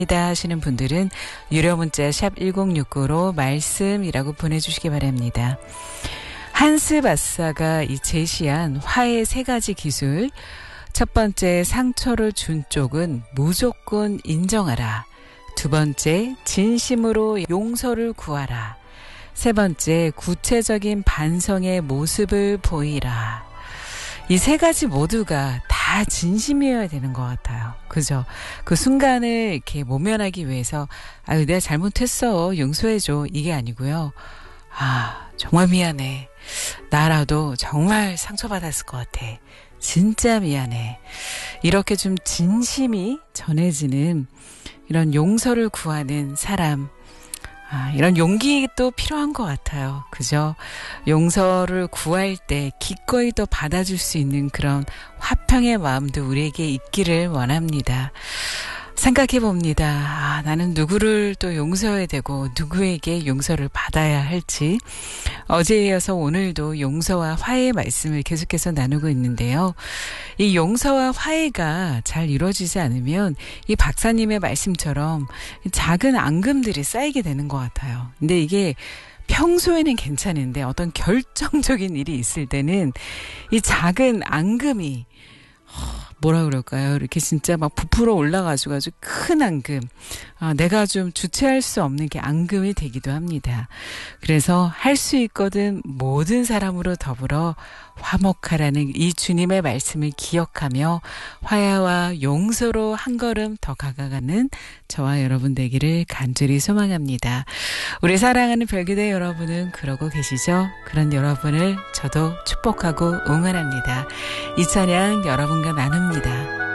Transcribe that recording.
다 하시는 분들은 유료 문자 샵 1069로 말씀이라고 보내주시기 바랍니다. 한스 바사가 이 제시한 화의 세 가지 기술. 첫 번째, 상처를 준 쪽은 무조건 인정하라. 두 번째, 진심으로 용서를 구하라. 세 번째, 구체적인 반성의 모습을 보이라. 이 세 가지 모두가 다 진심이어야 되는 것 같아요. 그죠? 그 순간을 이렇게 모면하기 위해서 아유 내가 잘못했어 용서해줘 이게 아니고요. 아 정말 미안해. 나라도 정말 상처받았을 것 같아. 진짜 미안해. 이렇게 좀 진심이 전해지는 이런 용서를 구하는 사람. 이런 용기도 필요한 것 같아요. 그죠? 용서를 구할 때 기꺼이 또 받아줄 수 있는 그런 화평의 마음도 우리에게 있기를 원합니다. 생각해 봅니다. 나는 누구를 또 용서해야 되고 누구에게 용서를 받아야 할지. 어제에 이어서 오늘도 용서와 화해의 말씀을 계속해서 나누고 있는데요. 이 용서와 화해가 잘 이루어지지 않으면 이 박사님의 말씀처럼 작은 앙금들이 쌓이게 되는 것 같아요. 근데 이게 평소에는 괜찮은데 어떤 결정적인 일이 있을 때는 이 작은 앙금이 뭐라 그럴까요? 이렇게 진짜 막 부풀어 올라가지고 아주 큰 앙금. 내가 좀 주체할 수 없는 게 앙금이 되기도 합니다. 그래서 할 수 있거든 모든 사람으로 더불어 화목하라는 이 주님의 말씀을 기억하며 화해와 용서로 한 걸음 더 다가가는 저와 여러분 되기를 간절히 소망합니다. 우리 사랑하는 별기대 여러분은 그러고 계시죠? 그런 여러분을 저도 축복하고 응원합니다. 이 찬양 여러분과 나눕니다.